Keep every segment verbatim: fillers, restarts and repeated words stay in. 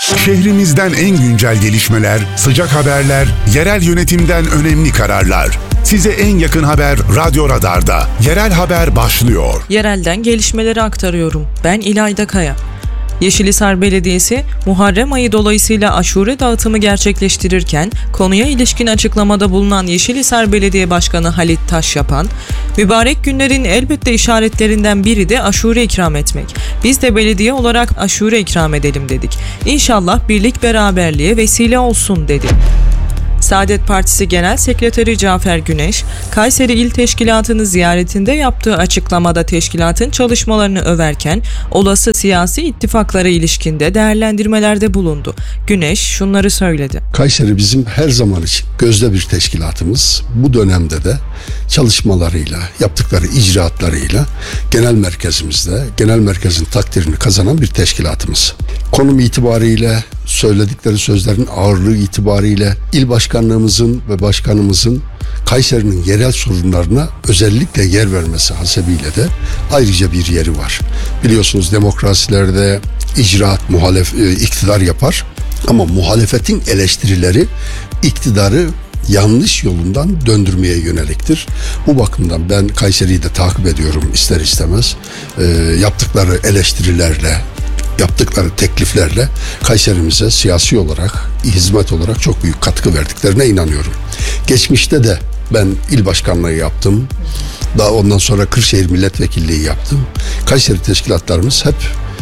Şehrimizden en güncel gelişmeler, sıcak haberler, yerel yönetimden önemli kararlar. Size en yakın haber Radyo Radar'da. Yerel haber başlıyor. Yerelden gelişmeleri aktarıyorum. Ben İlayda Kaya. Yeşilhisar Belediyesi, Muharrem ayı dolayısıyla aşure dağıtımı gerçekleştirirken konuya ilişkin açıklamada bulunan Yeşilhisar Belediye Başkanı Halit Taşyapan, mübarek günlerin elbette işaretlerinden biri de aşure ikram etmek. Biz de belediye olarak aşure ikram edelim dedik. İnşallah birlik beraberliğe vesile olsun dedi. Saadet Partisi Genel Sekreteri Cafer Güneş, Kayseri İl Teşkilatı'nı ziyaretinde yaptığı açıklamada teşkilatın çalışmalarını överken olası siyasi ittifaklara ilişkinde değerlendirmelerde bulundu. Güneş şunları söyledi. Kayseri bizim her zaman için gözde bir teşkilatımız. Bu dönemde de çalışmalarıyla, yaptıkları icraatlarıyla genel merkezimizde, genel merkezin takdirini kazanan bir teşkilatımız. Konum itibariyle, söyledikleri sözlerin ağırlığı itibariyle il başkanlığımızın ve başkanımızın Kayseri'nin yerel sorunlarına özellikle yer vermesi hasebiyle de ayrıca bir yeri var. Biliyorsunuz demokrasilerde icraat muhalef, iktidar yapar ama muhalefetin eleştirileri iktidarı yanlış yolundan döndürmeye yöneliktir. Bu bakımdan ben Kayseri'yi de takip ediyorum ister istemez. E, yaptıkları eleştirilerle, yaptıkları tekliflerle Kayserimize siyasi olarak, hizmet olarak çok büyük katkı verdiklerine inanıyorum. Geçmişte de ben il başkanlığı yaptım. Daha ondan sonra Kırşehir milletvekilliği yaptım. Kayseri teşkilatlarımız hep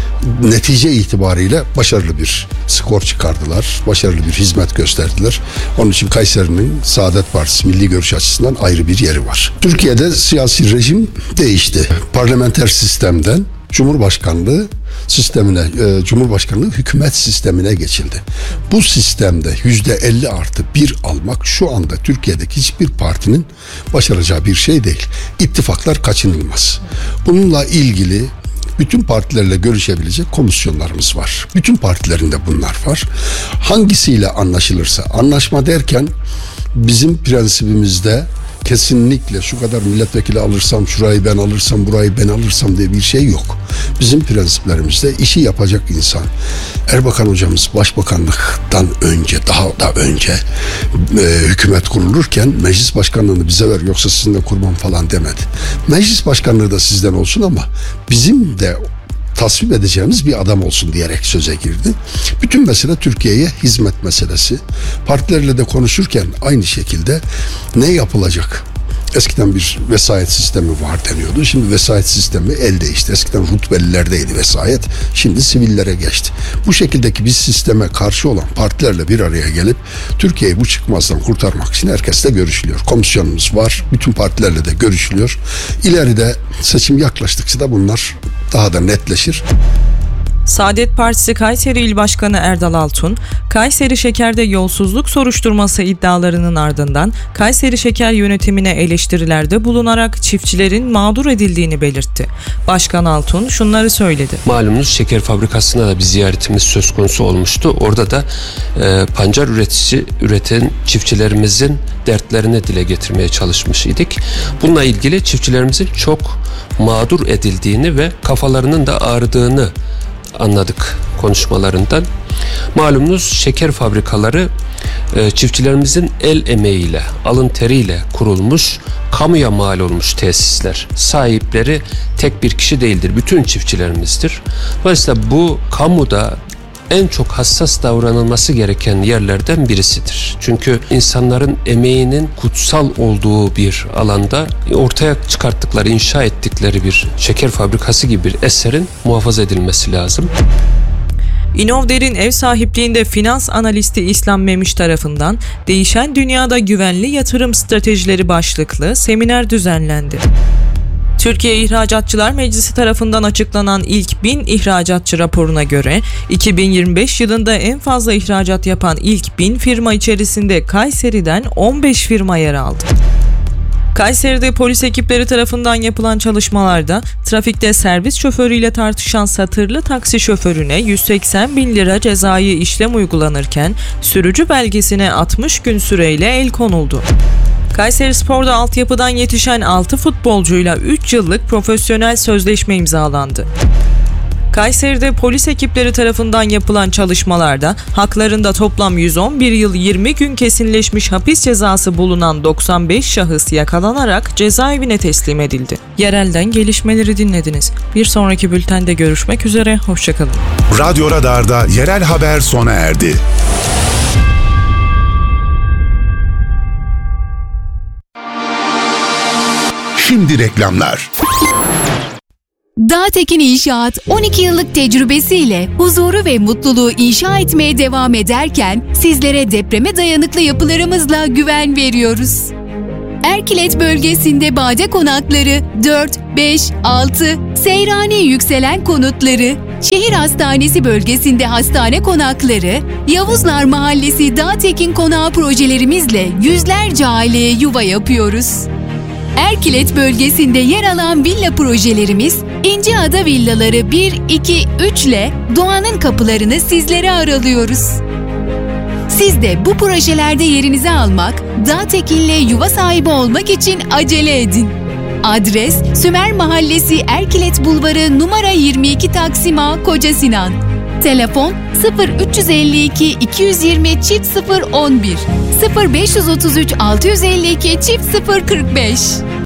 netice itibariyle başarılı bir skor çıkardılar. Başarılı bir hizmet gösterdiler. Onun için Kayseri'nin Saadet Partisi milli görüş açısından ayrı bir yeri var. Türkiye'de siyasi rejim değişti. Parlamenter sistemden Cumhurbaşkanlığı sistemine, e, Cumhurbaşkanlığı hükümet sistemine geçildi. Bu sistemde yüzde elli artı bir almak şu anda Türkiye'deki hiçbir partinin başaracağı bir şey değil. İttifaklar kaçınılmaz. Bununla ilgili bütün partilerle görüşebilecek komisyonlarımız var. Bütün partilerin de bunlar var. Hangisiyle anlaşılırsa, anlaşma derken bizim prensibimizde kesinlikle şu kadar milletvekili alırsam, şurayı ben alırsam, burayı ben alırsam diye bir şey yok. Bizim prensiplerimizde işi yapacak insan. Erbakan hocamız başbakanlıktan önce, daha da önce e, hükümet kurulurken meclis başkanlığını bize ver yoksa sizinle kurmam falan demedi. Meclis başkanlığı da sizden olsun ama bizim de tasvip edeceğimiz bir adam olsun diyerek söze girdi. Bütün mesele Türkiye'ye hizmet meselesi. Partilerle de konuşurken aynı şekilde ne yapılacak? Eskiden bir vesayet sistemi var deniyordu. Şimdi vesayet sistemi el değişti. Eskiden rutbelilerdeydi vesayet. Şimdi sivillere geçti. Bu şekildeki bir sisteme karşı olan partilerle bir araya gelip Türkiye'yi bu çıkmazdan kurtarmak için herkesle görüşülüyor. Komisyonumuz var. Bütün partilerle de görüşülüyor. İleride seçim yaklaştıkça da bunlar daha da netleşir. Saadet Partisi Kayseri İl Başkanı Erdal Altun, Kayseri Şeker'de yolsuzluk soruşturması iddialarının ardından Kayseri Şeker yönetimine eleştirilerde bulunarak çiftçilerin mağdur edildiğini belirtti. Başkan Altun şunları söyledi. Malumunuz şeker fabrikasına da bir ziyaretimiz söz konusu olmuştu. Orada da e, pancar üretici üreten çiftçilerimizin dertlerini dile getirmeye çalışmış idik. Bununla ilgili çiftçilerimizin çok mağdur edildiğini ve kafalarının da ağrıdığını anladık konuşmalarından. Malumunuz şeker fabrikaları e, çiftçilerimizin el emeğiyle, alın teriyle kurulmuş, kamuya mal olmuş tesisler. Sahipleri tek bir kişi değildir, bütün çiftçilerimizdir. Dolayısıyla bu kamuda en çok hassas davranılması gereken yerlerden birisidir. Çünkü insanların emeğinin kutsal olduğu bir alanda ortaya çıkarttıkları, inşa ettikleri bir şeker fabrikası gibi bir eserin muhafaza edilmesi lazım. İnovder'in ev sahipliğinde finans analisti İslam Memiş tarafından Değişen Dünyada Güvenli Yatırım Stratejileri başlıklı seminer düzenlendi. Türkiye İhracatçılar Meclisi tarafından açıklanan ilk bin ihracatçı raporuna göre iki bin yirmi beş yılında en fazla ihracat yapan ilk bin firma içerisinde Kayseri'den on beş firma yer aldı. Kayseri'de polis ekipleri tarafından yapılan çalışmalarda trafikte servis şoförüyle tartışan satırlı taksi şoförüne yüz seksen bin lira cezai işlem uygulanırken sürücü belgesine altmış gün süreyle el konuldu. Kayserispor'da altyapıdan yetişen altı futbolcuyla üç yıllık profesyonel sözleşme imzalandı. Kayseri'de polis ekipleri tarafından yapılan çalışmalarda haklarında toplam yüz on bir yıl yirmi gün kesinleşmiş hapis cezası bulunan doksan beş şahıs yakalanarak cezaevine teslim edildi. Yerelden gelişmeleri dinlediniz. Bir sonraki bültende görüşmek üzere, hoşçakalın. Radyo Radar'da yerel haber sona erdi. Şimdi reklamlar. Dağtekin İnşaat on iki yıllık tecrübesiyle huzuru ve mutluluğu inşa etmeye devam ederken sizlere depreme dayanıklı yapılarımızla güven veriyoruz. Erkilet bölgesinde Bade Konakları dört, beş, altı, Seyrani Yükselen Konutları, Şehir Hastanesi bölgesinde hastane konakları, Yavuzlar Mahallesi Dağtekin Konağı projelerimizle yüzlerce aileye yuva yapıyoruz. Erkilet bölgesinde yer alan villa projelerimiz İnciada Villaları bir, iki, üç ile doğanın kapılarını sizlere aralıyoruz. Siz de bu projelerde yerinizi almak, Dağtekin'le yuva sahibi olmak için acele edin. Adres Sümer Mahallesi Erkilet Bulvarı numara yirmi iki Taksim A, Koca Sinan. Telefon sıfır üç yüz elli iki iki yüz yirmi çift sıfır on bir, sıfır beş yüz otuz üç altı yüz elli iki çift sıfır kırk beş.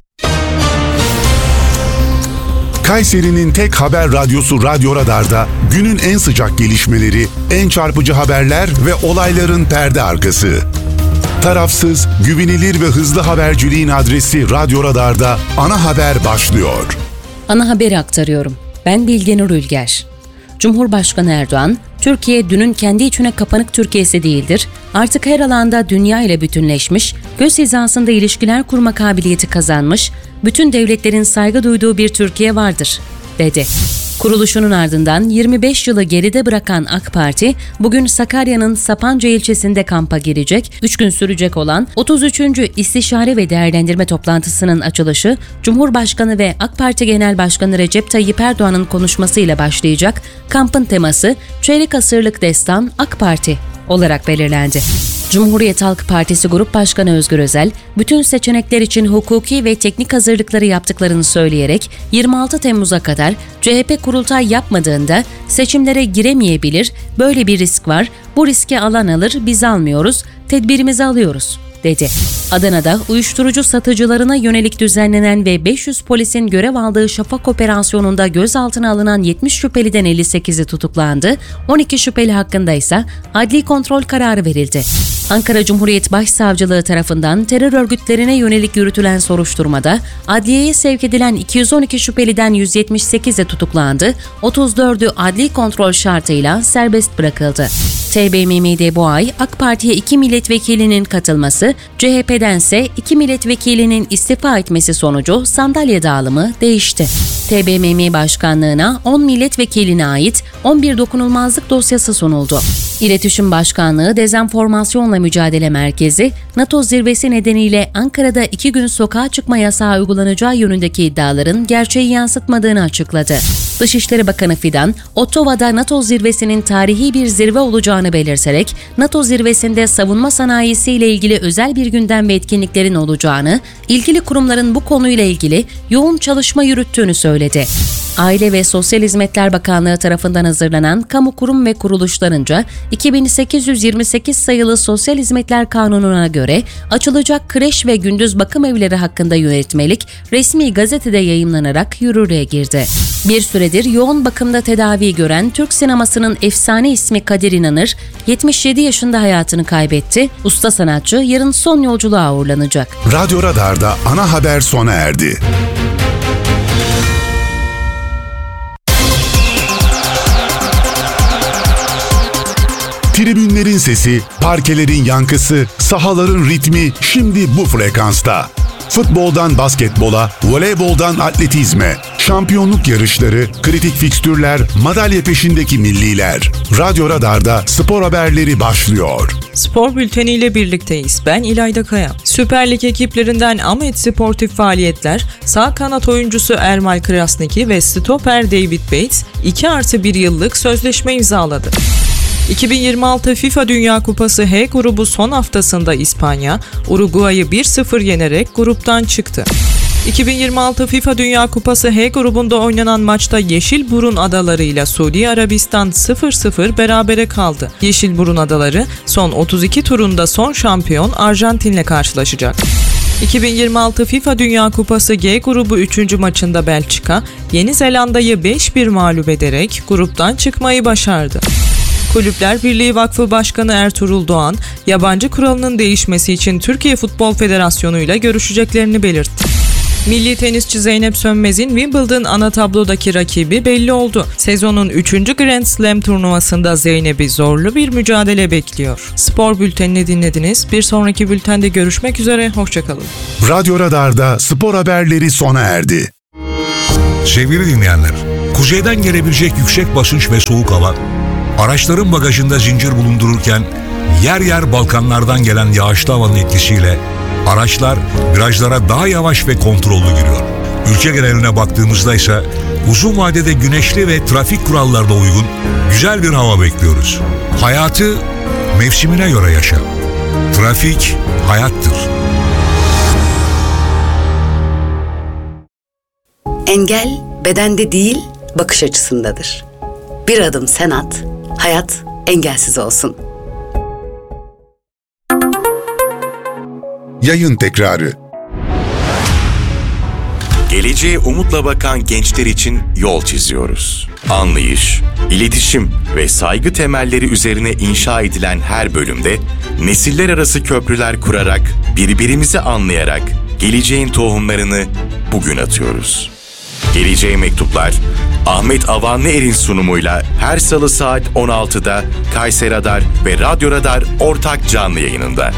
Kayseri'nin tek haber radyosu Radyo Radar'da günün en sıcak gelişmeleri, en çarpıcı haberler ve olayların perde arkası. Tarafsız, güvenilir ve hızlı haberciliğin adresi Radyo Radar'da ana haber başlıyor. Ana haberi aktarıyorum. Ben Bilge Nur Ülger. Cumhurbaşkanı Erdoğan, Türkiye dünün kendi içine kapanık Türkiye'si değildir, artık her alanda dünya ile bütünleşmiş, göz hizasında ilişkiler kurma kabiliyeti kazanmış, bütün devletlerin saygı duyduğu bir Türkiye vardır, dedi. Kuruluşunun ardından yirmi beş yılı geride bırakan AK Parti, bugün Sakarya'nın Sapanca ilçesinde kampa girecek, üç gün sürecek olan otuz üçüncü İstişare ve Değerlendirme Toplantısının açılışı, Cumhurbaşkanı ve AK Parti Genel Başkanı Recep Tayyip Erdoğan'ın konuşmasıyla başlayacak. Kampın teması, Çeyrek Asırlık Destan AK Parti olarak belirlendi. Cumhuriyet Halk Partisi Grup Başkanı Özgür Özel, bütün seçenekler için hukuki ve teknik hazırlıkları yaptıklarını söyleyerek yirmi altı Temmuz'a kadar C H P kurultay yapmadığında seçimlere giremeyebilir, böyle bir risk var, bu riski alan alır, biz almıyoruz, tedbirimizi alıyoruz, dedi. Adana'da uyuşturucu satıcılarına yönelik düzenlenen ve beş yüz polisin görev aldığı Şafak operasyonunda gözaltına alınan yetmiş şüpheliden elli sekizi tutuklandı, on iki şüpheli hakkında ise adli kontrol kararı verildi. Ankara Cumhuriyet Başsavcılığı tarafından terör örgütlerine yönelik yürütülen soruşturmada adliyeye sevk edilen iki yüz on iki şüpheliden yüz yetmiş sekizi tutuklandı, otuz dördü adli kontrol şartıyla serbest bırakıldı. T B M M'de bu ay AK Parti'ye iki milletvekilinin katılması, C H P'dense iki milletvekilinin istifa etmesi sonucu sandalye dağılımı değişti. T B M M Başkanlığı'na on milletvekiline ait on bir dokunulmazlık dosyası sunuldu. İletişim Başkanlığı Dezenformasyonla Mücadele Merkezi, NATO zirvesi nedeniyle Ankara'da iki gün sokağa çıkma yasağı uygulanacağı yönündeki iddiaların gerçeği yansıtmadığını açıkladı. Dışişleri Bakanı Fidan, Ottawa'da NATO zirvesinin tarihi bir zirve olacağını belirterek, NATO zirvesinde savunma sanayisiyle ilgili özel bir gündem ve etkinliklerin olacağını, ilgili kurumların bu konuyla ilgili yoğun çalışma yürüttüğünü söyledi. Aile ve Sosyal Hizmetler Bakanlığı tarafından hazırlanan kamu kurum ve kuruluşlarınca iki bin sekiz yüz yirmi sekiz sayılı Sosyal Hizmetler Kanunu'na göre açılacak kreş ve gündüz bakım evleri hakkında yönetmelik resmi gazetede yayımlanarak yürürlüğe girdi. Bir süredir yoğun bakımda tedavi gören Türk sinemasının efsane ismi Kadir İnanır, yetmiş yedi yaşında hayatını kaybetti. Usta sanatçı yarın son yolculuğa uğurlanacak. Radyo Radar'da ana haber sona erdi. Tribünlerin sesi, parkelerin yankısı, sahaların ritmi şimdi bu frekansta. Futboldan basketbola, voleyboldan atletizme, şampiyonluk yarışları, kritik fikstürler, madalya peşindeki milliler. Radyo Radar'da spor haberleri başlıyor. Spor bülteniyle birlikteyiz. Ben İlayda Kaya. Süper Lig ekiplerinden Ahmet sportif faaliyetler, sağ kanat oyuncusu Ermal Krasniki ve stoper David Bates iki artı bir yıllık sözleşme imzaladı. iki bin yirmi altı FIFA Dünya Kupası H grubu son haftasında İspanya, Uruguay'ı bir sıfır yenerek gruptan çıktı. iki bin yirmi altı FIFA Dünya Kupası H grubunda oynanan maçta Yeşilburun Adaları ile Suudi Arabistan sıfır sıfır berabere kaldı. Yeşilburun Adaları son otuz iki turunda son şampiyon Arjantin'le karşılaşacak. iki bin yirmi altı FIFA Dünya Kupası G grubu üçüncü maçında Belçika, Yeni Zelanda'yı beş bir mağlup ederek gruptan çıkmayı başardı. Kulüpler Birliği Vakfı Başkanı Ertuğrul Doğan, yabancı kuralının değişmesi için Türkiye Futbol Federasyonu ile görüşeceklerini belirtti. Milli tenisçi Zeynep Sönmez'in Wimbledon ana tablodaki rakibi belli oldu. Sezonun üçüncü Grand Slam turnuvasında Zeynep'i zorlu bir mücadele bekliyor. Spor bültenini dinlediniz. Bir sonraki bültende görüşmek üzere. Hoşçakalın. Radyo Radar'da spor haberleri sona erdi. Sevgili dinleyenler, kuzeyden gelebilecek yüksek basınç ve soğuk hava, araçların bagajında zincir bulundururken yer yer Balkanlardan gelen yağışlı havanın etkisiyle araçlar virajlara daha yavaş ve kontrollü giriyor. Ülke geneline baktığımızda ise uzun vadede güneşli ve trafik kurallarına uygun güzel bir hava bekliyoruz. Hayatı mevsimine göre yaşa. Trafik hayattır. Engel bedende değil, bakış açısındadır. Bir adım sen at, hayat engelsiz olsun. Yayın tekrarı. Geleceğe umutla bakan gençler için yol çiziyoruz. Anlayış, iletişim ve saygı temelleri üzerine inşa edilen her bölümde nesiller arası köprüler kurarak, birbirimizi anlayarak geleceğin tohumlarını bugün atıyoruz. Geleceğe Mektuplar, Ahmet Avanlıer'in sunumuyla her salı saat on altıda Kayseri Radar ve Radyo Radar ortak canlı yayınında.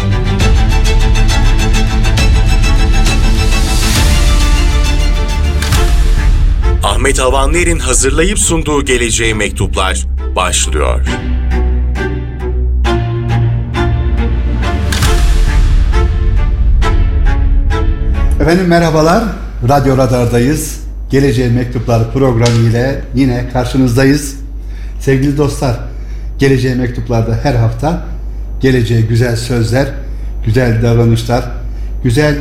Ahmet Avanlıer'in hazırlayıp sunduğu Geleceğe Mektuplar başlıyor. Efendim merhabalar, Radyo Radar'dayız. Geleceğe Mektuplar programı ile yine karşınızdayız. Sevgili dostlar, Geleceğe Mektuplar'da her hafta geleceğe güzel sözler, güzel davranışlar, güzel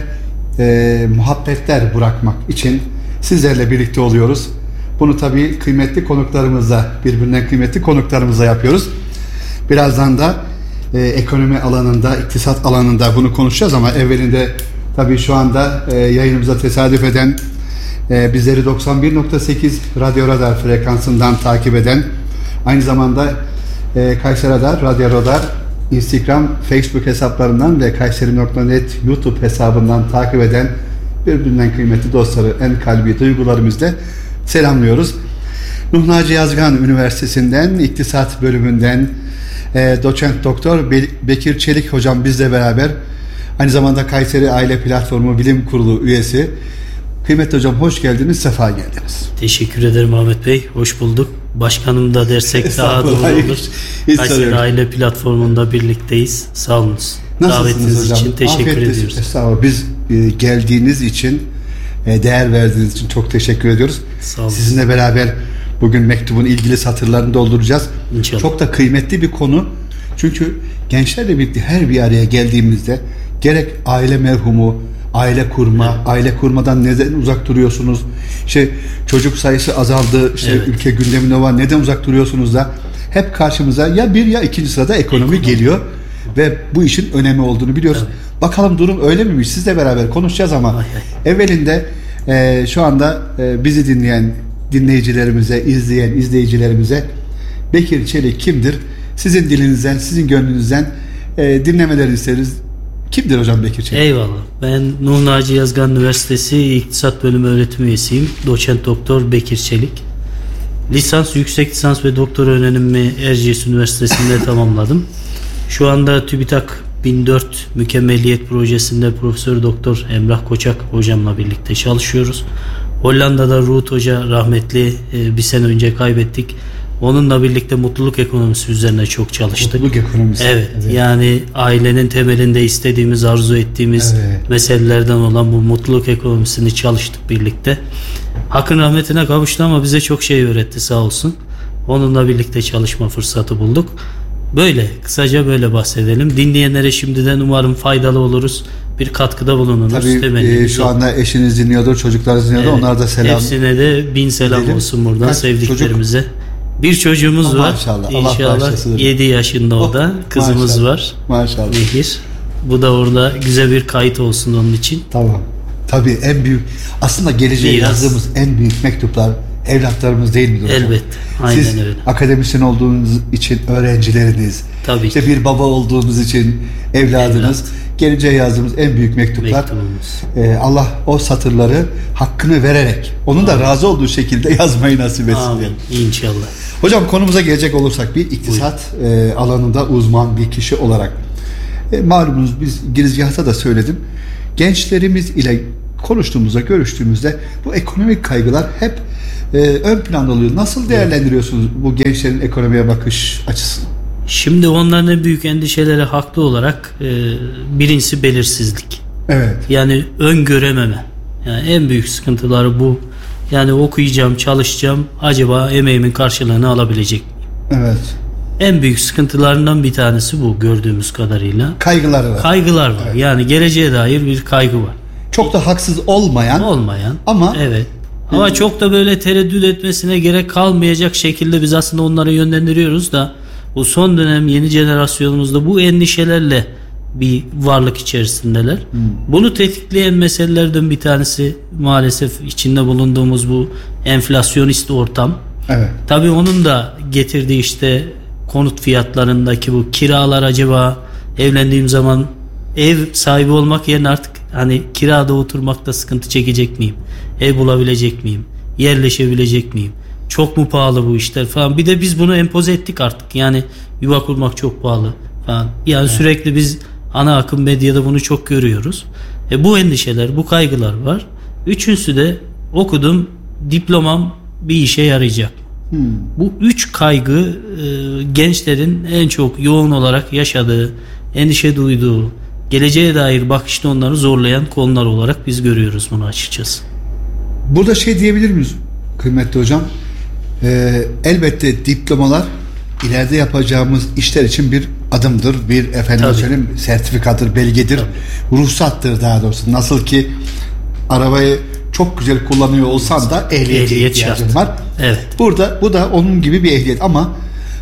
e, muhabbetler bırakmak için sizlerle birlikte oluyoruz. Bunu tabii kıymetli konuklarımızla, birbirinden kıymetli konuklarımızla yapıyoruz. Birazdan da e, ekonomi alanında, iktisat alanında bunu konuşacağız ama evvelinde tabii şu anda e, yayınımıza tesadüf eden, e, bizleri doksan bir nokta sekiz Radyo Radar frekansından takip eden, aynı zamanda e, Kayseri Radar, Radyo Radar, Instagram, Facebook hesaplarından ve kayseri nokta net YouTube hesabından takip eden birbirinden kıymetli dostları en kalbi duygularımızla selamlıyoruz. Nuh Naci Yazgan Üniversitesi'nden, İktisat bölümünden e, doçent doktor Be- Bekir Çelik hocam bizle beraber. Aynı zamanda Kayseri Aile Platformu Bilim Kurulu üyesi. Kıymetli hocam hoş geldiniz, sefa geldiniz. Teşekkür ederim Ahmet Bey, hoş bulduk. Başkanım da dersek daha doğru olur. Kayseri Aile Platformu'nda birlikteyiz. Sağ olunuz. Davetiniz hocam? için teşekkür Afiyet ediyoruz. Sağ olun. Biz e, geldiğiniz için, e, değer verdiğiniz için çok teşekkür ediyoruz. Sağ olun. Sizinle beraber bugün mektubun ilgili satırlarını dolduracağız. İnşallah. Çok da kıymetli bir konu. Çünkü gençlerle birlikte her bir araya geldiğimizde gerek aile merhumu, aile kurma, evet. aile kurmadan neden uzak duruyorsunuz? İşte çocuk sayısı azaldı, işte evet. ülke gündeminde var, neden uzak duruyorsunuz da hep karşımıza ya bir ya ikinci sırada ekonomi, ekonomi. geliyor ve bu işin önemi olduğunu biliyoruz. Evet. Bakalım durum öyle miymiş? Sizle beraber konuşacağız ama ay, ay. evvelinde e, şu anda e, bizi dinleyen dinleyicilerimize, izleyen izleyicilerimize Bekir Çelik kimdir? Sizin dilinizden, sizin gönlünüzden e, dinlemelerini isteriz. Kimdir hocam Bekir Çelik? Eyvallah. Ben Nuh Naci Yazgan Üniversitesi İktisat Bölümü öğretim üyesiyim. Doçent doktor Bekir Çelik. Lisans, yüksek lisans ve doktora öğrenimimi Erciyes Üniversitesi'nde tamamladım. Şu anda TÜBİTAK bin dört Mükemmeliyet Projesi'nde Profesör Doktor Emrah Koçak hocamla birlikte çalışıyoruz. Hollanda'da Ruud Hoca rahmetli bir sene önce kaybettik. Onunla birlikte mutluluk ekonomisi üzerine çok çalıştık. Mutluluk ekonomisi. Evet, evet. Yani ailenin temelinde istediğimiz, arzu ettiğimiz evet. meselelerden olan bu mutluluk ekonomisini çalıştık birlikte. Hakkın rahmetine kavuştu ama bize çok şey öğretti sağ olsun. Onunla birlikte çalışma fırsatı bulduk. Böyle, kısaca böyle bahsedelim. Dinleyenlere şimdiden umarım faydalı oluruz. bir katkıda bulunuruz. Tabii e, şu anda eşiniz dinliyordur, çocuklarınız dinliyordur. Evet, onlara da selam. Hepsine de bin selam edelim. Olsun buradan. Kaç sevdiklerimize. Çocuk? Bir çocuğumuz oh, var. Maşallah. İnşallah yedi yaşında o da. Oh, kızımız maşallah. Var. Maşallah. Nehir. Bu da orada güzel bir kayıt olsun onun için. Tamam. Tabii en büyük, aslında geleceğe Biraz. yazdığımız en büyük mektuplar evlatlarımız değil midir hocam? Elbette. Aynen Siz öyle. akademisyen olduğunuz için öğrencileriniz, Tabii işte ki. bir baba olduğunuz için evladınız, Evlat. geleceğe yazdığımız en büyük mektuplar. Ee, Allah o satırları hakkını vererek, onun da Amin. razı olduğu şekilde yazmayı nasip etsin. Amin. İnşallah. Hocam konumuza gelecek olursak, bir iktisat e, alanında uzman bir kişi olarak e, malumunuz, biz girizgahta da söyledim, gençlerimiz ile konuştuğumuzda, görüştüğümüzde bu ekonomik kaygılar hep e, ön planda oluyor. Nasıl değerlendiriyorsunuz bu gençlerin ekonomiye bakış açısını? Şimdi onların en büyük endişeleri haklı olarak e, birincisi belirsizlik. Evet. Yani öngörememe. Yani en büyük sıkıntıları bu. Yani okuyacağım, çalışacağım, acaba emeğimin karşılığını alabilecek miyim? Evet. En büyük sıkıntılarından bir tanesi bu, gördüğümüz kadarıyla. Kaygıları var. Kaygılar var. Evet. Yani geleceğe dair bir kaygı var. Çok da haksız olmayan. Olmayan. Ama. Evet. Ama çok da böyle tereddüt etmesine gerek kalmayacak şekilde biz aslında onları yönlendiriyoruz da bu son dönem yeni jenerasyonumuzda bu endişelerle bir varlık içerisindeler. Hmm. Bunu tetikleyen meselelerden bir tanesi maalesef içinde bulunduğumuz bu enflasyonist ortam. Evet. Tabii onun da getirdiği işte konut fiyatlarındaki bu kiralar, acaba evlendiğim zaman ev sahibi olmak yerine artık hani kirada oturmakta sıkıntı çekecek miyim? Ev bulabilecek miyim? Yerleşebilecek miyim? Çok mu pahalı bu işler falan. Bir de biz bunu empoze ettik artık. Yani yuva kurmak çok pahalı falan. Yani evet. Sürekli biz ana akım medyada bunu çok görüyoruz. E bu endişeler, bu kaygılar var. Üçüncüsü de okudum, diplomam bir işe yarayacak. Hmm. Bu üç kaygı e, gençlerin en çok yoğun olarak yaşadığı, endişe duyduğu, geleceğe dair bakışta onları zorlayan konular olarak biz görüyoruz bunu açıkçası. Burada şey diyebilir miyiz kıymetli hocam? Ee, elbette diplomalar ileride yapacağımız işler için bir adımdır, bir efendim söyleyeyim sertifikadır, belgedir, Tabii. ruhsattır daha doğrusu. Nasıl ki arabayı çok güzel kullanıyor olsan da ehliyete ehliyet ihtiyacın şart. var. Evet. Burada bu da onun gibi bir ehliyet ama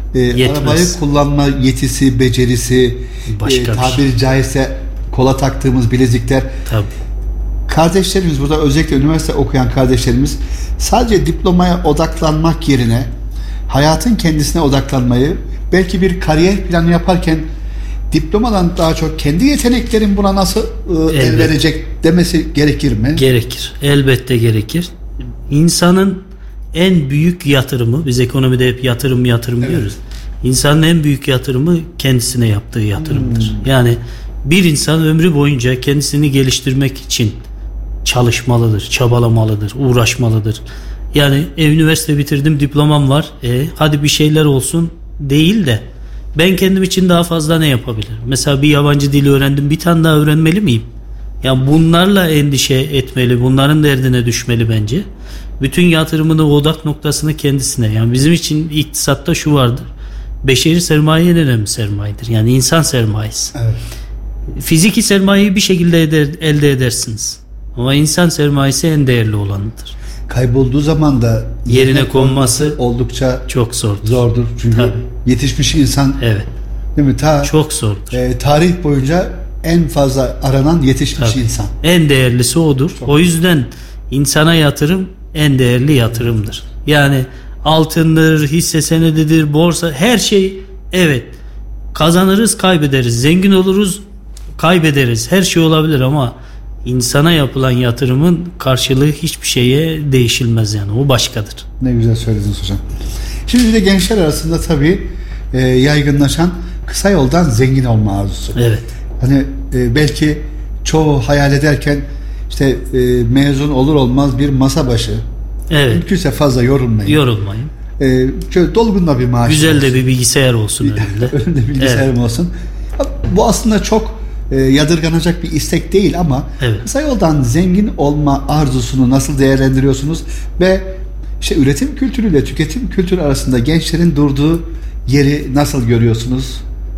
e, arabayı kullanma yetisi, becerisi, e, tabiri şey. caizse kola taktığımız bilezikler. Tabii. Kardeşlerimiz burada, özellikle üniversite okuyan kardeşlerimiz sadece diplomaya odaklanmak yerine hayatın kendisine odaklanmayı, belki bir kariyer planı yaparken diplomadan daha çok kendi yeteneklerin buna nasıl e, el verecek demesi gerekir mi? Gerekir. Elbette gerekir. İnsanın en büyük yatırımı, biz ekonomide hep yatırım yatırım evet. diyoruz. İnsanın en büyük yatırımı kendisine yaptığı yatırımdır. Hmm. Yani bir insan ömrü boyunca kendisini geliştirmek için çalışmalıdır, çabalamalıdır, uğraşmalıdır. Yani e, üniversite bitirdim, diplomam var. E, hadi bir şeyler olsun değil de ben kendim için daha fazla ne yapabilirim? Mesela bir yabancı dili öğrendim, bir tane daha öğrenmeli miyim? Yani bunlarla endişe etmeli, bunların derdine düşmeli bence. Bütün yatırımını, odak noktasını kendisine. Yani bizim için iktisatta şu vardır. Beşeri sermaye en önemli sermayedir. Yani insan sermayesi. Evet. Fiziki sermayeyi bir şekilde eder, elde edersiniz. Ama insan sermayesi en değerli olanıdır. Kaybolduğu zaman da yerine, yerine konması oldukça çok zordur. Zordur. Çünkü Tabii. yetişmiş insan, evet. değil mi? Ta, çok zordur. E, tarih boyunca en fazla aranan yetişmiş Tabii. insan. En değerlisi odur. Çok o yüzden insana yatırım en değerli yatırımdır. Yani altındır, hisse senedidir, borsa, her şey evet. Kazanırız, kaybederiz. Zengin oluruz, kaybederiz. Her şey olabilir ama insana yapılan yatırımın karşılığı hiçbir şeye değişilmez yani. O başkadır. Ne güzel söylediniz hocam. Şimdi de gençler arasında tabii e, yaygınlaşan kısa yoldan zengin olma arzusu. Evet. Hani e, belki çoğu hayal ederken işte e, mezun olur olmaz bir masa başı. Evet. Mümkünse fazla yorulmayın. Yorulmayın. E, şöyle dolgun da bir maaş Güzel olsun. de bir bilgisayar olsun önünde. Önünde bilgisayarım evet. olsun. Bu aslında çok e, yadırganacak bir istek değil ama evet. kısa yoldan zengin olma arzusunu nasıl değerlendiriyorsunuz ve işte üretim kültürüyle tüketim kültürü arasında gençlerin durduğu yeri nasıl görüyorsunuz?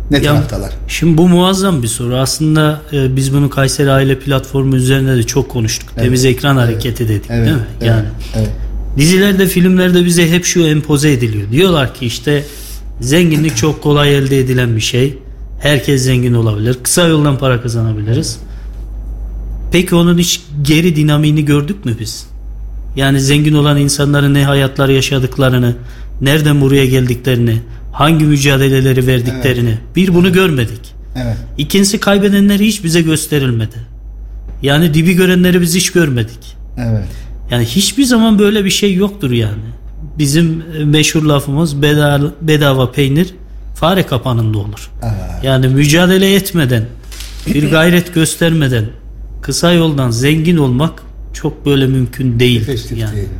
Ne Ya, taraftalar? Şimdi bu muazzam bir soru. Aslında e, biz bunu Kayseri Aile Platformu üzerinde de çok konuştuk. Evet. Temiz ekran Evet. hareketi dedik, Evet. değil mi? Evet. Yani Evet. dizilerde, filmlerde bize hep şu empoze ediliyor. Diyorlar ki işte zenginlik çok kolay elde edilen bir şey. Herkes zengin olabilir. Kısa yoldan para kazanabiliriz. Peki onun hiç geri dinamiğini gördük mü biz? Yani zengin olan insanların ne hayatlar yaşadıklarını, nereden buraya geldiklerini, hangi mücadeleleri verdiklerini, bir bunu görmedik. Evet. İkincisi, kaybedenleri hiç bize gösterilmedi. Yani dibi görenleri biz hiç görmedik. Evet. Yani hiçbir zaman böyle bir şey yoktur yani. Bizim meşhur lafımız bedava, bedava peynir fare kapanında olur. Evet. Yani mücadele etmeden, bir gayret göstermeden kısa yoldan zengin olmak çok böyle mümkün değildir. Efektif yani. değil.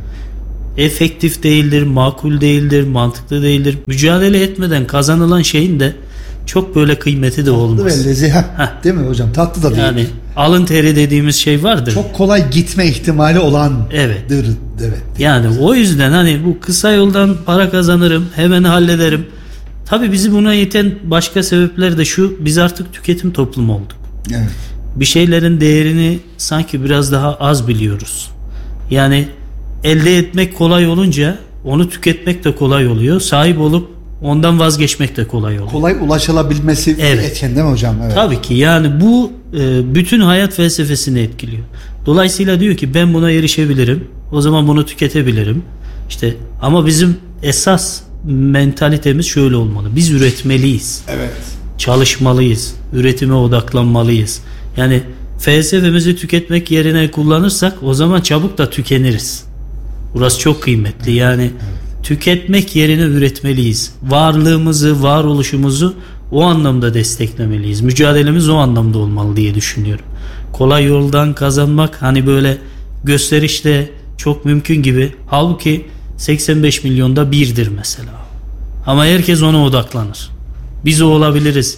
Efektif değildir, makul değildir, mantıklı değildir. Mücadele etmeden kazanılan şeyin de çok böyle kıymeti de olmaz. Tatlı ve lezzetli. Heh, değil mi hocam? Tatlı da değil. Yani alın teri dediğimiz şey vardır. Çok kolay gitme ihtimali olan. Evet. Evet. Yani o yüzden hani bu kısa yoldan para kazanırım, hemen hallederim. Tabii bizi buna iten başka sebepler de şu: biz artık tüketim toplumu olduk. Evet. Bir şeylerin değerini sanki biraz daha az biliyoruz. Yani elde etmek kolay olunca onu tüketmek de kolay oluyor. Sahip olup ondan vazgeçmek de kolay oluyor. Kolay ulaşılabilmesi Evet. bir etken değil mi hocam? Evet. Tabii ki yani bu e, bütün hayat felsefesini etkiliyor. Dolayısıyla diyor ki ben buna erişebilirim. O zaman bunu tüketebilirim. İşte ama bizim esas mentalitemiz şöyle olmalı: biz üretmeliyiz. Evet. Çalışmalıyız. Üretime odaklanmalıyız. Yani felsefemizi tüketmek yerine kullanırsak o zaman çabuk da tükeniriz. Burası çok kıymetli. Yani tüketmek yerine üretmeliyiz. Varlığımızı, varoluşumuzu o anlamda desteklemeliyiz. Mücadelemiz o anlamda olmalı diye düşünüyorum. Kolay yoldan kazanmak hani böyle gösterişte çok mümkün gibi. Halbuki seksen beş milyonda birdir mesela. Ama herkes ona odaklanır. Biz o olabiliriz.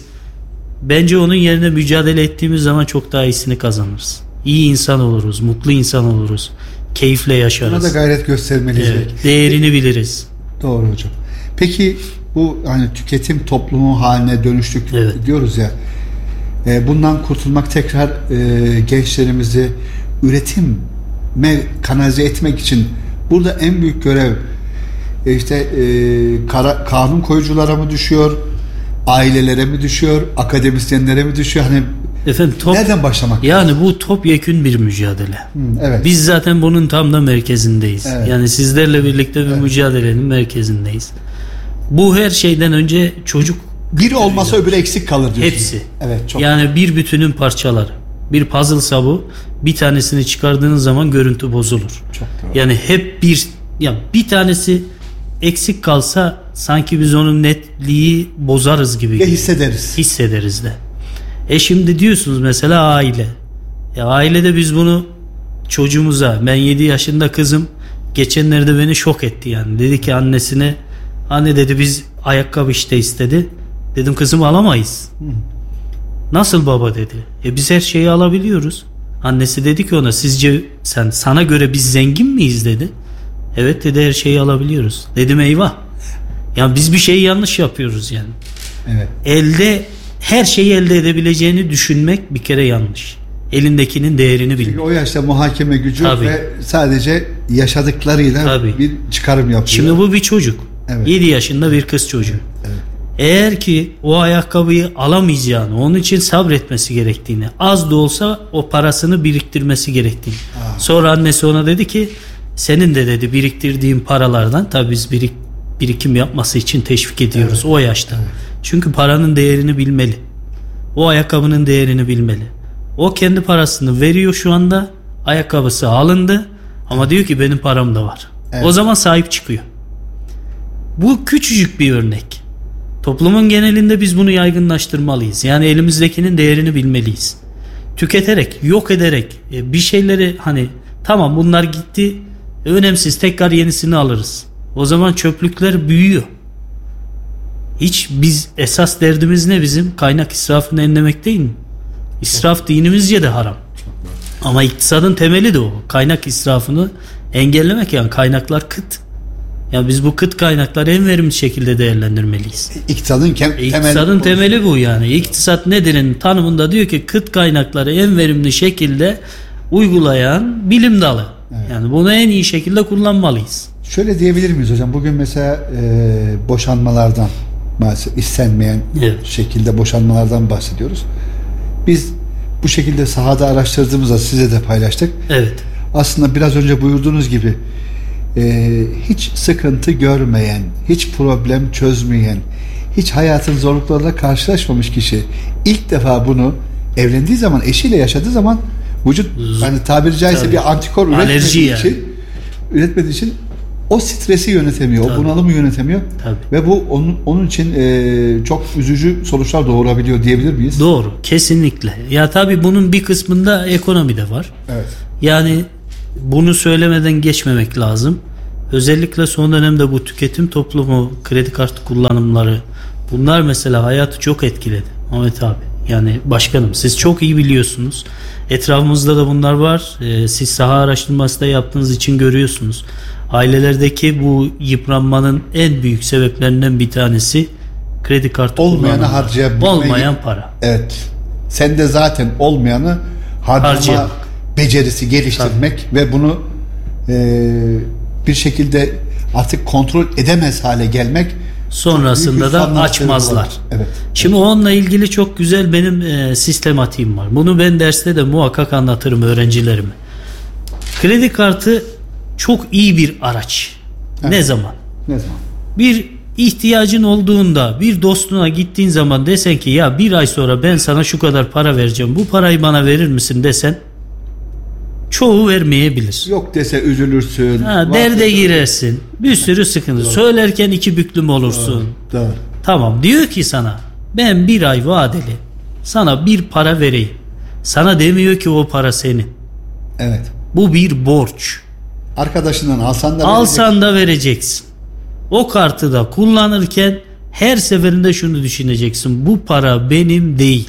Bence onun yerine mücadele ettiğimiz zaman çok daha iyisini kazanırız. İyi insan oluruz, mutlu insan oluruz. Keyifle yaşarız. Buna da gayret göstermeliyiz. Evet, değerini biliriz. Doğru hocam. Peki bu hani tüketim toplumu haline dönüştük Evet. diyoruz ya. E, bundan kurtulmak, tekrar e, gençlerimizi üretime kanalize etmek için burada en büyük görev e, işte e, kara, kanun koyuculara mı düşüyor, ailelere mi düşüyor, akademisyenlere mi düşüyor? Hani Efendim top, nereden başlamak? yani bu topyekün bir mücadele. Hı, evet. Biz zaten bunun tam da merkezindeyiz. Evet. Yani sizlerle birlikte bir Evet. mücadelenin merkezindeyiz. Bu her şeyden önce çocuk biri olmasa öbürü eksik kalır diyorsun. hepsi. Evet, çok. Yani bir bütünün parçaları. Bir puzzle'sa bu, bir tanesini çıkardığınız zaman görüntü bozulur. Çok doğru. Yani hep bir ya bir tanesi eksik kalsa sanki biz onun netliği bozarız gibi. Ve geliyor. hissederiz. Hissederiz de. E şimdi diyorsunuz mesela aile. Ya ailede biz bunu çocuğumuza, ben yedi yaşında kızım geçenlerde beni şok etti yani. Dedi ki annesine, anne dedi biz ayakkabı işte istedi. Dedim kızım alamayız. Hı. Nasıl baba dedi. E biz her şeyi alabiliyoruz. Annesi dedi ki ona, sizce sen sana göre biz zengin miyiz dedi. Evet dedi, her şeyi alabiliyoruz. Dedim eyvah. Ya biz bir şeyi yanlış yapıyoruz yani. Evet. Elde her şeyi elde edebileceğini düşünmek bir kere yanlış. Elindekinin değerini bilmek. Çünkü o yaşta muhakeme gücü Tabii. ve sadece yaşadıklarıyla Tabii. bir çıkarım yapıyor. Şimdi bu bir çocuk. Evet. yedi yaşında bir kız çocuğu. Evet. Eğer ki o ayakkabıyı alamayacağını, onun için sabretmesi gerektiğini, az da olsa o parasını biriktirmesi gerektiğini. Aa. Sonra annesi ona dedi ki senin de dedi biriktirdiğin paralardan, tabii biz birik, birikim yapması için teşvik ediyoruz Evet. o yaşta. Evet. Çünkü paranın değerini bilmeli. O ayakkabının değerini bilmeli. O kendi parasını veriyor şu anda. Ayakkabısı alındı ama diyor ki benim param da var. Evet. O zaman sahip çıkıyor. Bu küçücük bir örnek. Toplumun genelinde biz bunu yaygınlaştırmalıyız. Yani elimizdekinin değerini bilmeliyiz. Tüketerek, yok ederek bir şeyleri hani tamam bunlar gitti, önemsiz, tekrar yenisini alırız. O zaman çöplükler büyüyor. Hiç biz esas derdimiz ne bizim? Kaynak israfını enlemek değil mi? İsraf dinimizce de haram. Ama iktisadın temeli de o. Kaynak israfını engellemek, yani kaynaklar kıt. Yani biz bu kıt kaynakları en verimli şekilde değerlendirmeliyiz. İktisadın, kem- temeli, İktisadın temeli bu yani. İktisat nedir'in tanımında diyor ki kıt kaynakları en verimli şekilde uygulayan bilim dalı. Evet. Yani bunu en iyi şekilde kullanmalıyız. Şöyle diyebilir miyiz hocam? Bugün mesela e, boşanmalardan, maalesef istenmeyen evet. şekilde boşanmalardan bahsediyoruz. Biz bu şekilde sahada araştırdığımızda size de paylaştık. Evet. Aslında biraz önce buyurduğunuz gibi e, hiç sıkıntı görmeyen, hiç problem çözmeyen, hiç hayatın zorluklarıyla karşılaşmamış kişi ilk defa bunu evlendiği zaman, eşiyle yaşadığı zaman vücut, hani tabiri caizse Tabii. bir antikor üretmediği yani. için üretmediği için o stresi yönetemiyor, Tabii. o bunalımı yönetemiyor. Tabii. Ve bu onun onun için e, çok üzücü sonuçlar doğurabiliyor diyebilir miyiz? Doğru, kesinlikle. Ya tabii bunun bir kısmında ekonomi de var. Evet. Yani bunu söylemeden geçmemek lazım. Özellikle son dönemde bu tüketim toplumu, kredi kartı kullanımları, bunlar mesela hayatı çok etkiledi Ahmet abi. Yani başkanım, siz çok iyi biliyorsunuz. Etrafımızda da bunlar var. Ee, siz saha araştırması da yaptığınız için görüyorsunuz. Ailelerdeki bu yıpranmanın en büyük sebeplerinden bir tanesi kredi kartı olmayanı harcayabilmek. Olmayan para. Evet. Sen de zaten olmayanı harcama Harcayan. becerisi geliştirmek Tabii. ve bunu e, bir şekilde artık kontrol edemez hale gelmek. Sonrasında da açmazlar. Evet. Şimdi onunla ilgili çok güzel benim e, sistematiğim var. Bunu ben derste de muhakkak anlatırım öğrencilerime. Kredi kartı çok iyi bir araç. Evet. Ne zaman? Ne zaman? Bir ihtiyacın olduğunda, bir dostuna gittiğin zaman desen ki ya bir ay sonra ben sana şu kadar para vereceğim, bu parayı bana verir misin desen, çoğu vermeyebilir. Yok dese üzülürsün. Ha, derde girersin. Bir sürü sıkıntı. Doğru. Söylerken iki büklüm olursun. Doğru. Doğru. Tamam, diyor ki sana ben bir ay vadeli sana bir para vereyim. Sana demiyor ki o para senin. Evet. Bu bir borç. Arkadaşından alsan da alsan vereceksin. da vereceksin. O kartı da kullanırken her seferinde şunu düşüneceksin. Bu para benim değil.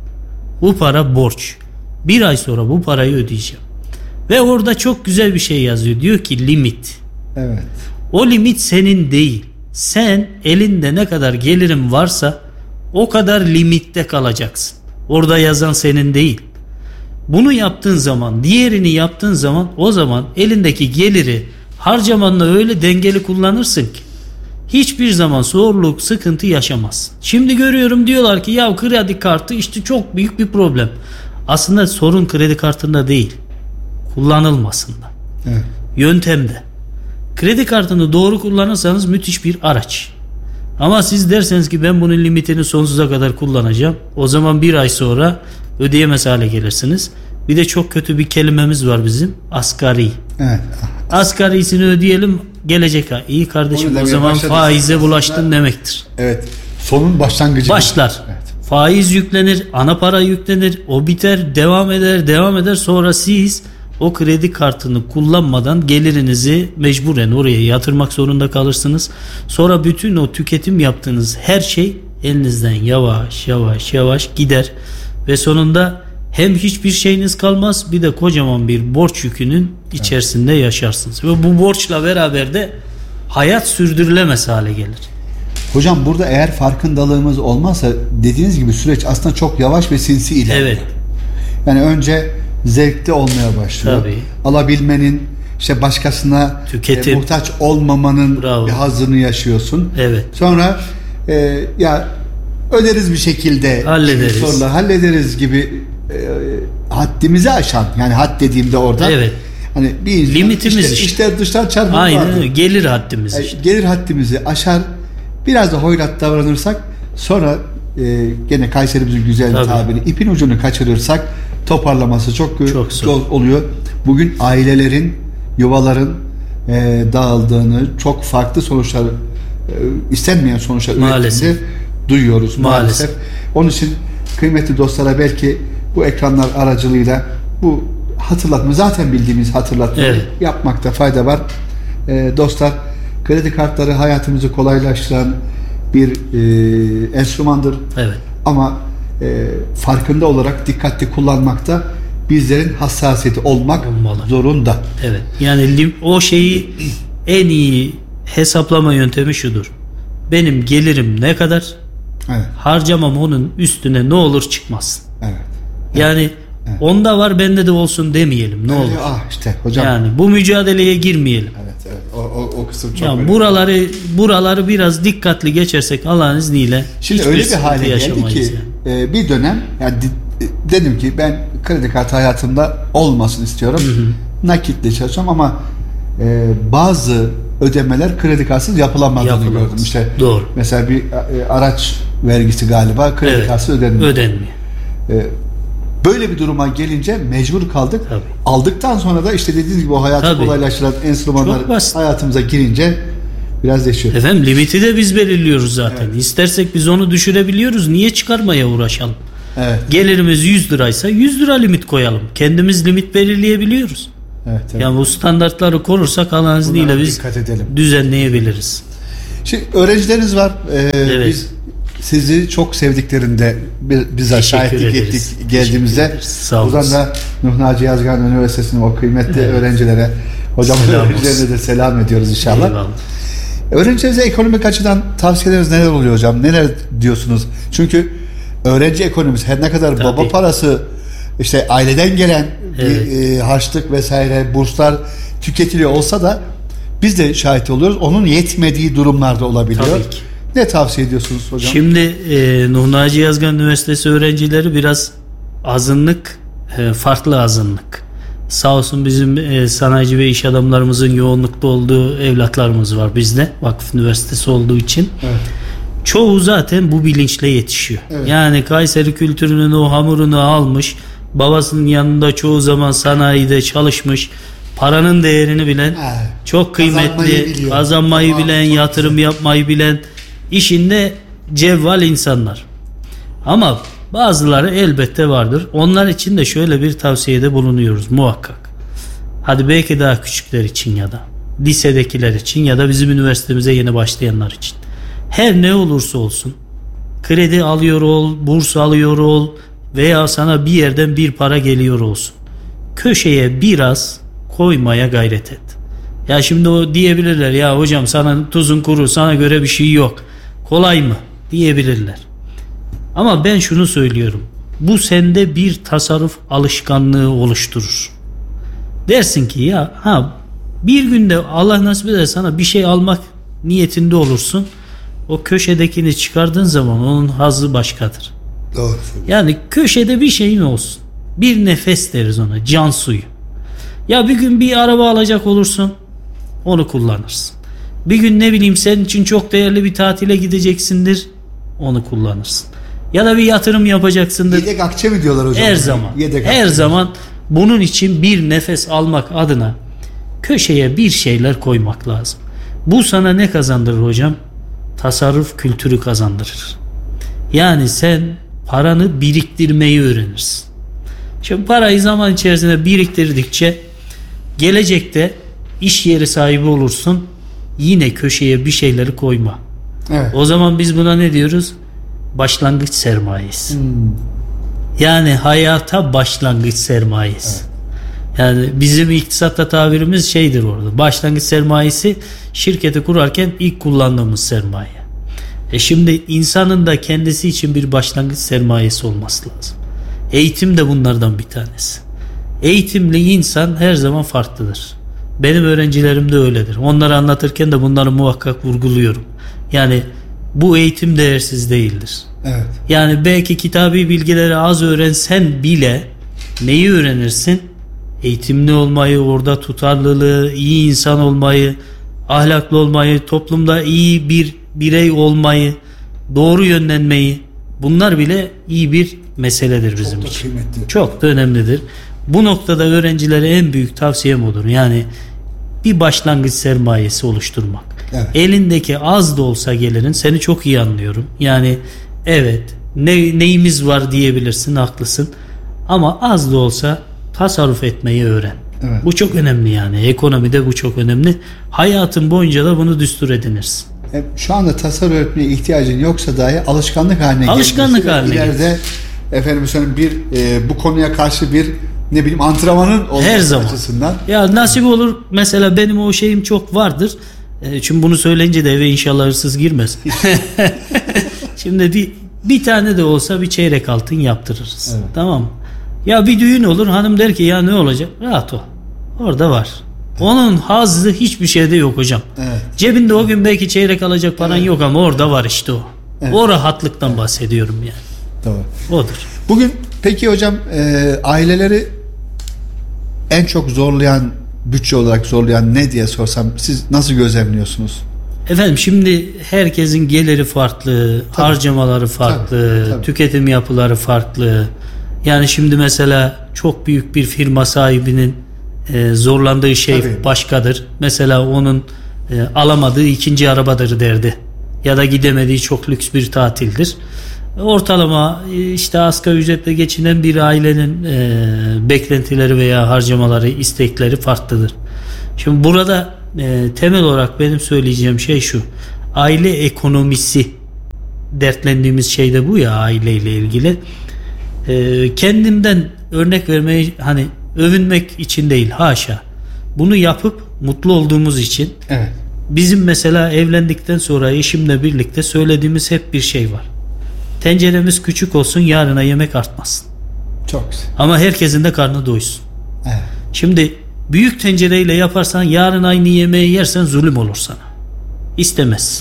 Bu para borç. Bir ay sonra bu parayı ödeyeceğim. Ve orada çok güzel bir şey yazıyor. Diyor ki limit. Evet. O limit senin değil. Sen elinde ne kadar gelirin varsa o kadar limitte kalacaksın. Orada yazan senin değil. Bunu yaptığın zaman, diğerini yaptığın zaman, o zaman elindeki geliri harcamanla öyle dengeli kullanırsın ki hiçbir zaman zorluk, sıkıntı yaşamazsın. Şimdi görüyorum diyorlar ki ya kredi kartı işte çok büyük bir problem. Aslında sorun kredi kartında değil, kullanılmasında. Evet. Yöntemde. Kredi kartını doğru kullanırsanız müthiş bir araç. Ama siz derseniz ki ben bunun limitini sonsuza kadar kullanacağım, o zaman bir ay sonra ödeyemez hale gelirsiniz. Bir de çok kötü bir kelimemiz var bizim, asgari. Evet. Asgarisini ödeyelim, gelecek ay. İyi kardeşim, o zaman faize bulaştın demektir. Evet. Sonun başlangıcı. Başlar. Evet. Faiz yüklenir, ana para yüklenir, o biter, devam eder, devam eder. Sonra siz o kredi kartını kullanmadan gelirinizi mecburen oraya yatırmak zorunda kalırsınız. Sonra bütün o tüketim yaptığınız her şey elinizden yavaş yavaş yavaş gider ve sonunda hem hiçbir şeyiniz kalmaz, bir de kocaman bir borç yükünün içerisinde evet. yaşarsınız ve bu borçla beraber de hayat sürdürülemez hale gelir. Hocam burada eğer farkındalığımız olmazsa dediğiniz gibi süreç aslında çok yavaş ve sinsi ilerliyor. Evet. Yani önce zevkte olmaya başlıyor. Tabii. Alabilmenin, işte başkasına e, muhtaç olmamanın Bravo. bir hazzını yaşıyorsun. Evet. Sonra e, ya öderiz bir şekilde, hallederiz, sorla, hallederiz gibi e, haddimizi aşan, yani had dediğimde orada evet. hani bir limitimiz işte, işte. İşler dıştan çarpıp aynen gelir haddimiz yani işte. Gelir haddimizi aşar, biraz da hoyrat davranırsak sonra e, gene Kayserimizin güzel bir tabiri, ipin ucunu kaçırırsak toparlaması çok, çok zor oluyor. Bugün ailelerin, yuvaların e, dağıldığını, çok farklı sonuçlar, e, istenmeyen sonuçlar ürettiğini duyuyoruz maalesef. maalesef. Onun için kıymetli dostlara belki bu ekranlar aracılığıyla bu hatırlatma, zaten bildiğimiz hatırlatmayı evet. yapmakta fayda var. E, dostlar, kredi kartları hayatımızı kolaylaştıran bir e, enstrümandır. Evet. Ama e, farkında olarak dikkatli kullanmakta bizlerin hassasiyeti olmak Olmalı. zorunda. Evet. Yani o şeyi en iyi hesaplama yöntemi şudur. Benim gelirim ne kadar? Evet. Harcamam onun üstüne ne olur çıkmasın. Evet. Yani evet. onda var bende de olsun demeyelim. Ne evet, olur. Ah işte hocam. Yani bu mücadeleye girmeyelim. Evet evet. O, o, o kısım çok ya önemli. Buraları buraları biraz dikkatli geçersek Allah'ın izniyle. Şimdi öyle bir hale geldi ki yani. e, bir dönem yani dedim ki ben kredi kartı hayatımda olmasın istiyorum. Hı hı. Nakitle çalışacağım ama e, bazı ödemeler kredi kartsız yapılamadığını Yapılamaz. gördüm. İşte Doğru. Mesela bir e, araç vergisi galiba kredi evet. kartsız ödenmiyor. Ödenmiyor. E, böyle bir duruma gelince mecbur kaldık. Tabii. Aldıktan sonra da işte dediğiniz gibi o hayatı Tabii. kolaylaştıran enstrümanlar hayatımıza girince biraz değişiyor. Efendim limiti de biz belirliyoruz zaten. Evet. İstersek biz onu düşürebiliyoruz. Niye çıkarmaya uğraşalım? Evet. Gelirimiz yüz liraysa yüz lira limit koyalım. Kendimiz limit belirleyebiliyoruz. Evet, evet. Yani bu standartları korursak Allah'ın izniyle biz düzenleyebiliriz. Şimdi öğrencileriniz var. Ee, evet. Biz sizi çok sevdiklerinde bize şahitlik ettik geldiğimizde. Buradan da Nuh Naci Yazgan Üniversitesi'nin o kıymetli evet. öğrencilere, hocamın öğrencilerine de selam ediyoruz inşallah. Eyvallah. Öğrencilerinize ekonomik açıdan tavsiyeleriniz neler oluyor hocam? Neler diyorsunuz? Çünkü öğrenci ekonomisi her ne kadar Tabii. baba parası işte aileden gelen evet. bir, e, harçlık vesaire burslar tüketiliyor olsa da biz de şahit oluyoruz. Onun yetmediği durumlarda olabiliyor. Tabii ki. Ne tavsiye ediyorsunuz hocam? Şimdi e, Nuh Naci Yazgan Üniversitesi öğrencileri biraz azınlık, e, farklı azınlık. Sağ olsun bizim e, sanayici ve iş adamlarımızın yoğunlukta olduğu evlatlarımız var bizde. Vakıf Üniversitesi olduğu için. Evet. Çoğu zaten bu bilinçle yetişiyor. Evet. Yani Kayseri kültürünün o hamurunu almış, babasının yanında çoğu zaman sanayide çalışmış, paranın değerini bilen, evet. çok kıymetli, kazanmayı tamam, bilen, yatırım güzel. yapmayı bilen, işinde cevval insanlar. Ama bazıları elbette vardır. Onlar için de şöyle bir tavsiyede bulunuyoruz muhakkak. Hadi belki daha küçükler için ya da lisedekiler için ya da bizim üniversitemize yeni başlayanlar için. Her ne olursa olsun kredi alıyor ol, burs alıyor ol veya sana bir yerden bir para geliyor olsun. Köşeye biraz koymaya gayret et. Ya şimdi o diyebilirler ya hocam sana tuzun kuru, sana göre bir şey yok. Kolay mı? Diyebilirler. Ama ben şunu söylüyorum. Bu sende bir tasarruf alışkanlığı oluşturur. Dersin ki ya ha bir günde Allah nasip eder sana bir şey almak niyetinde olursun. O köşedekini çıkardığın zaman onun hazzı başkadır. Doğru. Yani köşede bir şeyin olsun. Bir nefes deriz ona. Can suyu. Ya bir gün bir araba alacak olursun. Onu kullanırsın. Bir gün ne bileyim senin için çok değerli bir tatile gideceksindir. Onu kullanırsın. Ya da bir yatırım yapacaksındır. Yedek akçe mi diyorlar hocam? Her zaman. Yedek her akçe. zaman bunun için bir nefes almak adına köşeye bir şeyler koymak lazım. Bu sana ne kazandırır hocam? Tasarruf kültürü kazandırır. Yani sen paranı biriktirmeyi öğrenirsin. Şimdi parayı zaman içerisinde biriktirdikçe gelecekte iş yeri sahibi olursun. Yine köşeye bir şeyleri koyma. Evet. O zaman biz buna ne diyoruz? Başlangıç sermayesi. Hmm. Yani hayata başlangıç sermayesi. Evet. Yani bizim iktisatta tabirimiz şeydir orada. Başlangıç sermayesi şirketi kurarken ilk kullandığımız sermaye. E şimdi insanın da kendisi için bir başlangıç sermayesi olması lazım. Eğitim de bunlardan bir tanesi. Eğitimli insan her zaman farklıdır. Benim öğrencilerim de öyledir. Onları anlatırken de bunları muhakkak vurguluyorum. Yani bu eğitim değersiz değildir. Evet. Yani belki kitabi bilgileri az öğrensen bile neyi öğrenirsin? Eğitimli olmayı, orada tutarlılığı, iyi insan olmayı, ahlaklı olmayı, toplumda iyi bir birey olmayı, doğru yönlenmeyi, bunlar bile iyi bir meseledir bizim Çok için. Kıymetli. Çok da önemlidir. Bu noktada öğrencilere en büyük tavsiyem odur. Yani bir başlangıç sermayesi oluşturmak. Evet. Elindeki az da olsa gelirin, seni çok iyi anlıyorum. Yani evet ne, neyimiz var diyebilirsin, haklısın. Ama az da olsa tasarruf etmeyi öğren. Evet. Bu çok önemli yani. Ekonomide bu çok önemli. Hayatın boyunca da bunu düstur edinirsin. E, şu anda tasarruf etmeye ihtiyacın yoksa dahi alışkanlık haline alışkanlık haline ileride efendim söyleyeyim bir e, bu konuya karşı bir ne bileyim antrenmanın olması her zaman açısından. Ya nasip olur mesela benim o şeyim çok vardır. E, çünkü bunu söyleyince de eve inşallah hırsız girmez. Şimdi bir bir tane de olsa bir çeyrek altın yaptırırız. Evet. Tamam mı? Ya bir düğün olur, hanım der ki ya ne olacak? Rahat ol. Orada var. Evet. Onun hazzı hiçbir şeyde yok hocam. Evet. Cebinde o gün belki çeyrek alacak paran evet. yok ama orada var işte o. Evet. O rahatlıktan evet. bahsediyorum yani. Doğru. Odur. Bugün peki hocam e, aileleri en çok zorlayan, bütçe olarak zorlayan ne diye sorsam siz nasıl gözlemliyorsunuz? Efendim şimdi herkesin geliri farklı, tabii. harcamaları farklı, tabii, tabii. tüketim yapıları farklı. Yani şimdi mesela çok büyük bir firma sahibinin e, zorlandığı şey tabii. başkadır. Mesela onun e, alamadığı ikinci arabadır derdi. Ya da gidemediği çok lüks bir tatildir. Ortalama işte asgari ücretle geçinen bir ailenin e, beklentileri veya harcamaları, istekleri farklıdır. Şimdi burada e, temel olarak benim söyleyeceğim şey şu: aile ekonomisi, dertlendiğimiz şey de bu ya, aileyle ilgili. E, kendimden örnek vermeyi, hani övünmek için değil, haşa. Bunu yapıp mutlu olduğumuz için. Evet. Bizim mesela evlendikten sonra eşimle birlikte söylediğimiz hep bir şey var: tenceremiz küçük olsun, yarına yemek artmasın. Çok güzel. Ama herkesin de karnı doysun. Evet. Şimdi büyük tencereyle yaparsan yarın aynı yemeği yersen zulüm olur sana. İstemezsin.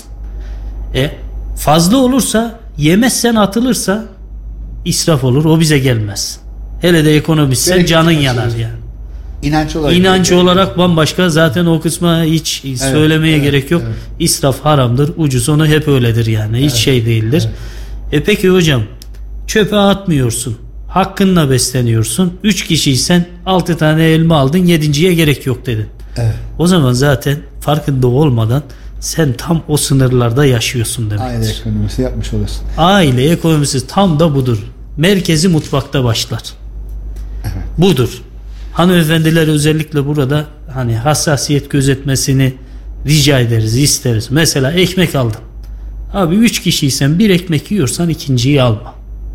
E, fazla olursa, yemezsen atılırsa israf olur. O bize gelmez. Hele de ekonomistsen canın yanar yani. İnanç olarak, İnanç olarak bambaşka. Zaten o kısma hiç evet, söylemeye evet, gerek yok. Evet. İsraf haramdır. Ucuz, onu hep öyledir yani. Hiç evet, şey değildir. Evet. E peki hocam, çöpe atmıyorsun, hakkınla besleniyorsun. Üç kişiysen altı tane elma aldın, yedinciye gerek yok dedin. Evet. O zaman zaten farkında olmadan sen tam o sınırlarda yaşıyorsun demektir. Aile ekonomisi yapmış olursun. Aile ekonomisi tam da budur. Merkezi mutfakta başlar. Evet. Budur. Hanımefendiler özellikle burada hani hassasiyet gözetmesini rica ederiz, isteriz. Mesela ekmek aldın. Abi üç kişiysen bir ekmek yiyorsan ikinciyi alma.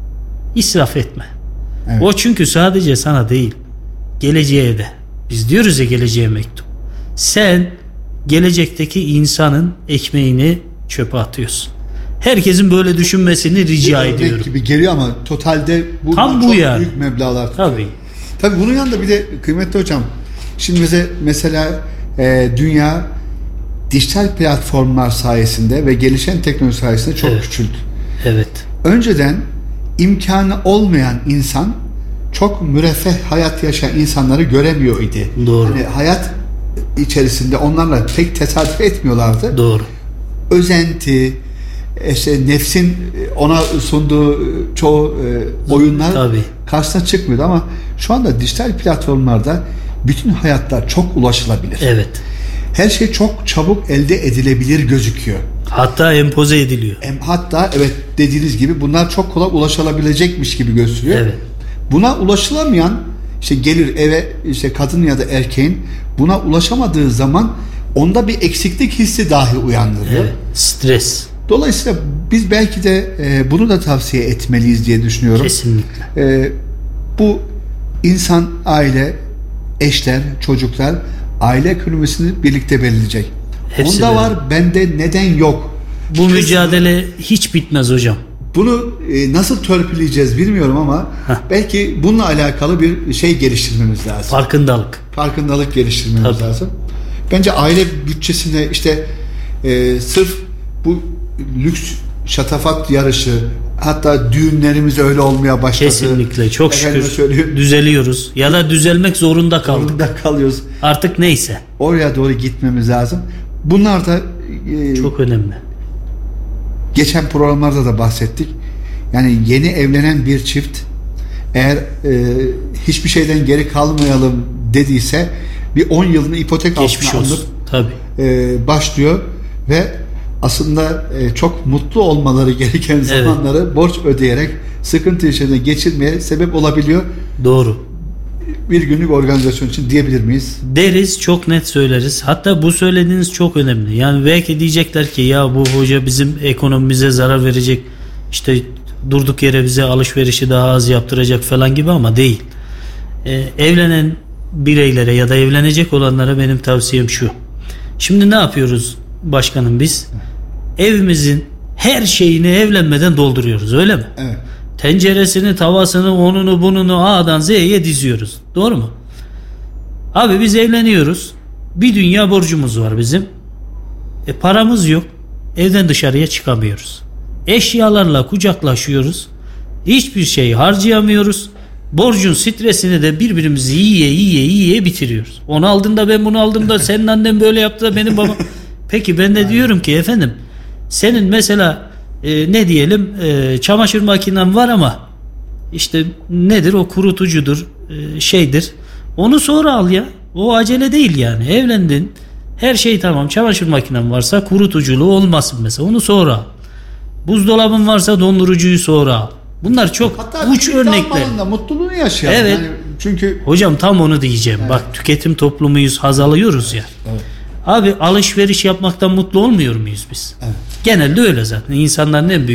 İsraf etme. Evet. O çünkü sadece sana değil, geleceğe de. Biz diyoruz ya, geleceğe mektup. Sen gelecekteki insanın ekmeğini çöpe atıyorsun. Herkesin böyle düşünmesini rica bir ediyorum. Gibi geliyor ama totalde bu tam bu çok yani. Büyük meblağlar tutuyor. Tabii. Tabii bunun yanında bir de kıymetli hocam, şimdi mesela, mesela e, dünya dijital platformlar sayesinde ve gelişen teknoloji sayesinde çok evet. küçüldü. Evet. Önceden imkanı olmayan insan çok müreffeh hayat yaşayan insanları göremiyor idi. Doğru. Yani hayat içerisinde onlarla pek tesadüf etmiyorlardı. Doğru. Özenti, işte nefsin ona sunduğu çoğu oyunlar Tabii. karşısına çıkmıyordu ama şu anda dijital platformlarda bütün hayatlar çok ulaşılabilir. Evet. Her şey çok çabuk elde edilebilir gözüküyor. Hatta empoze ediliyor. Hatta evet, dediğiniz gibi bunlar çok kolay ulaşılabilecekmiş gibi gösteriyor. Evet. Buna ulaşılamayan, işte gelir eve, işte kadın ya da erkeğin buna ulaşamadığı zaman onda bir eksiklik hissi dahi uyandırıyor. Evet. Stres. Dolayısıyla biz belki de e, bunu da tavsiye etmeliyiz diye düşünüyorum. Kesinlikle. E, bu insan, aile, eşler, çocuklar aile ekonomisini birlikte belirleyecek. Hepsi Onda var, bende neden yok? Bu Kesin mücadele hiç bitmez hocam. Bunu e, nasıl törpüleyeceğiz bilmiyorum ama Heh. belki bununla alakalı bir şey geliştirmemiz lazım. Farkındalık. Farkındalık geliştirmemiz Tabii. lazım. Bence aile bütçesine işte e, sırf bu lüks şatafat yarışı, hatta düğünlerimiz öyle olmaya başladı. Kesinlikle. Çok şükür düzeliyoruz. Ya da düzelmek zorunda kaldık. Zorunda kalıyoruz. Artık neyse. Oraya doğru gitmemiz lazım. Bunlar da e, çok önemli. Geçen programlarda da bahsettik. Yani yeni evlenen bir çift eğer e, hiçbir şeyden geri kalmayalım dediyse bir on yılını ipotek Geçmiş altına alıp Tabii. E, başlıyor ve aslında e, çok mutlu olmaları gereken evet. zamanları borç ödeyerek sıkıntı içinde geçirmeye sebep olabiliyor. Doğru. Bir günlük organizasyon için diyebilir miyiz? Deriz, çok net söyleriz. Hatta bu söylediğiniz çok önemli. Yani belki diyecekler ki ya bu hoca bizim ekonomimize zarar verecek, işte durduk yere bize alışverişi daha az yaptıracak falan gibi, ama değil. Ee, evlenen bireylere ya da evlenecek olanlara benim tavsiyem şu. Şimdi ne yapıyoruz? başkanım biz evimizin her şeyini evlenmeden dolduruyoruz, öyle mi? Evet. Tenceresini, tavasını, onunu, bununu A'dan Z'ye diziyoruz. Doğru mu? Abi biz evleniyoruz. Bir dünya borcumuz var bizim. E paramız yok. Evden dışarıya çıkamıyoruz. Eşyalarla kucaklaşıyoruz. Hiçbir şey harcayamıyoruz. Borcun stresini de birbirimizi yiye yiye yiye bitiriyoruz. Onu aldın da ben bunu aldım da senin annen böyle yaptı da benim babam. Peki ben de diyorum ki efendim senin mesela e, ne diyelim e, çamaşır makinen var ama işte nedir o, kurutucudur e, şeydir. Onu sonra al ya. O acele değil yani. Evlendin. Her şey tamam. Çamaşır makinen varsa kurutuculuğu olmasın mesela. Onu sonra al. Buzdolabın varsa dondurucuyu sonra al. Bunlar çok Hatta uç örnekler. Hatta mutluluğunu yaşayalım. Evet. Yani çünkü hocam tam onu diyeceğim. Evet. Bak tüketim toplumuyuz, haz alıyoruz ya. Evet. Abi alışveriş yapmaktan mutlu olmuyor muyuz biz? Evet. Genelde öyle zaten. İnsanların en büyük